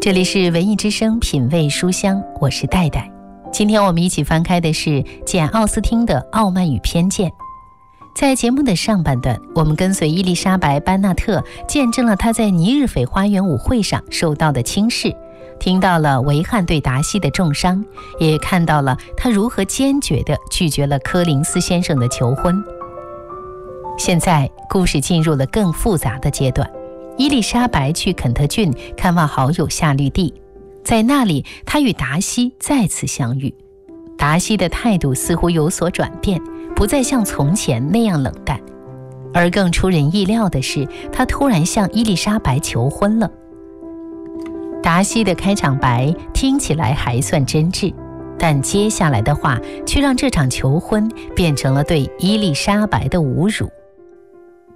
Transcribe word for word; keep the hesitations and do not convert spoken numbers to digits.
这里是文艺之声品味书香，我是戴戴。今天我们一起翻开的是简·奥斯汀的《傲慢与偏见》。在节目的上半段，我们跟随伊丽莎白·班纳特见证了她在尼日斐花园舞会上受到的轻视，听到了维汉对达西的重伤，也看到了他如何坚决地拒绝了柯林斯先生的求婚。现在故事进入了更复杂的阶段，伊丽莎白去肯特郡看望好友夏绿蒂，在那里她与达西再次相遇。达西的态度似乎有所转变，不再像从前那样冷淡，而更出人意料的是，他突然向伊丽莎白求婚了。达西的开场白听起来还算真挚，但接下来的话却让这场求婚变成了对伊丽莎白的侮辱。